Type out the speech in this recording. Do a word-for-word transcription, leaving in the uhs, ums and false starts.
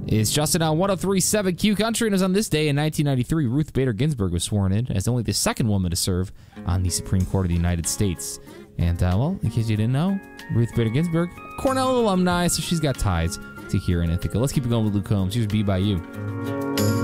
It's Justin on one oh three point seven Q Country, and it was on this day in nineteen ninety-three, Ruth Bader Ginsburg was sworn in as only the second woman to serve on the Supreme Court of the United States. And, uh, well, in case you didn't know, Ruth Bader Ginsburg, Cornell alumni, so she's got ties to here in Ithaca. Let's keep it going with Luke Combs. Here's Be By You.